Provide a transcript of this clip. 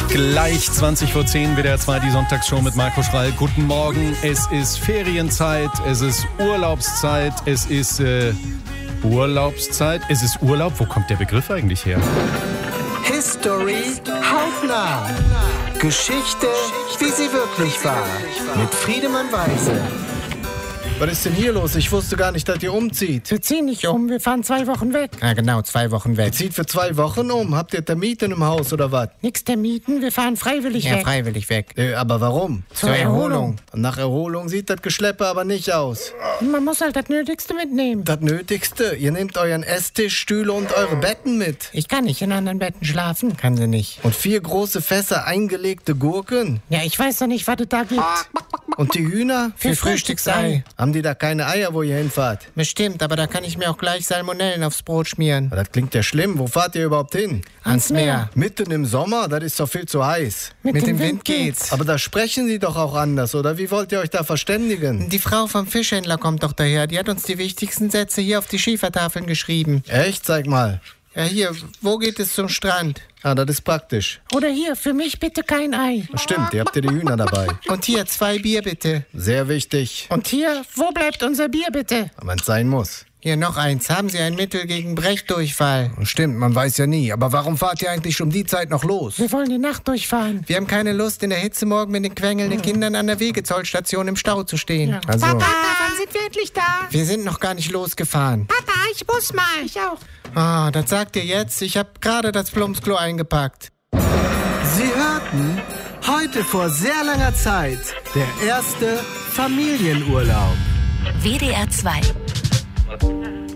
Gleich 20 vor 10 WDR 2, die Sonntagsshow mit Marco Schreil. Guten Morgen, es ist Ferienzeit, es ist Urlaubszeit, es ist Urlaubszeit, es ist Urlaub. Wo kommt der Begriff eigentlich her? History hautnah. Geschichte, wie sie wirklich war. Mit Friedemann Weise. Was ist denn hier los? Ich wusste gar nicht, dass ihr umzieht. Wir ziehen nicht um, wir fahren 2 Wochen weg. Ja, genau, 2 Wochen weg. Ihr zieht für 2 Wochen um? Habt ihr Termiten im Haus oder was? Nix Termiten, wir fahren freiwillig weg. Ja, freiwillig weg. Aber warum? Zur Erholung. Und nach Erholung sieht das Geschleppe aber nicht aus. Man muss halt das Nötigste mitnehmen. Das Nötigste? Ihr nehmt euren Esstisch, Stühle und eure Betten mit. Ich kann nicht in anderen Betten schlafen. Kann sie nicht. Und 4 große Fässer eingelegte Gurken? Ja, ich weiß doch nicht, was es da gibt. Und die Hühner? Für Frühstücksei. Haben die da keine Eier, wo ihr hinfahrt? Bestimmt, aber da kann ich mir auch gleich Salmonellen aufs Brot schmieren. Das klingt ja schlimm. Wo fahrt ihr überhaupt hin? Ans Meer. Mitten im Sommer? Das ist doch viel zu heiß. Mit dem Wind geht's. Aber da sprechen sie doch auch anders, oder? Wie wollt ihr euch da verständigen? Die Frau vom Fischhändler kommt doch daher. Die hat uns die wichtigsten Sätze hier auf die Schiefertafeln geschrieben. Echt? Zeig mal. Ja, hier, wo geht es zum Strand? Ah, das ist praktisch. Oder hier, für mich bitte kein Ei. Stimmt, ihr habt ja die Hühner dabei. Und hier, 2 Bier bitte. Sehr wichtig. Und hier, wo bleibt unser Bier bitte? Wenn es sein muss. Hier noch eins. Haben Sie ein Mittel gegen Brechdurchfall? Stimmt, man weiß ja nie. Aber warum fahrt ihr eigentlich um die Zeit noch los? Wir wollen die Nacht durchfahren. Wir haben keine Lust, in der Hitze morgen mit den quengelnden Kindern an der Wegezollstation im Stau zu stehen. Ja. Also, Papa, wann sind wir endlich da? Wir sind noch gar nicht losgefahren. Papa, ich muss mal. Ich auch. Ah, das sagt ihr jetzt. Ich habe gerade das Plumpsklo eingepackt. Sie hörten heute vor sehr langer Zeit der erste Familienurlaub. WDR 2